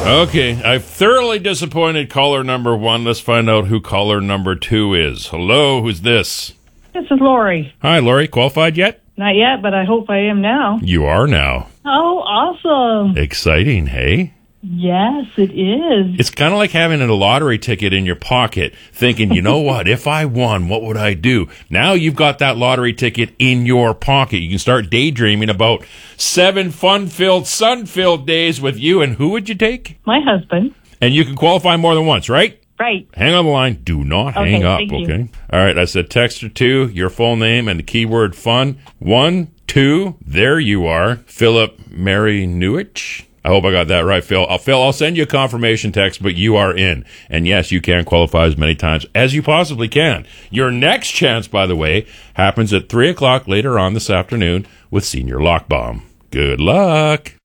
Okay, I've thoroughly disappointed caller number 1. Let's find out who caller number 2 is. Hello, who's this? This is Lori. Hi, Lori. Qualified yet? Not yet, but I hope I am now. You are now. Oh, awesome. Exciting, hey? Yes, it is. It's kind of like having a lottery ticket in your pocket, thinking, you know what, if I won, what would I do? Now you've got that lottery ticket in your pocket. You can start daydreaming about 7 fun-filled, sun-filled days with you, and who would you take? My husband. And you can qualify more than once, right? Right. Hang on the line. Do not hang up, thank you. okay? All right, I said text or 2, your full name, and the keyword fun. 1, 2, there you are. Philip Marinuich. I hope I got that right, Phil. I'll send you a confirmation text, but you are in. And yes, you can qualify as many times as you possibly can. Your next chance, by the way, happens at 3 o'clock later on this afternoon with Senior Lock Bomb. Good luck.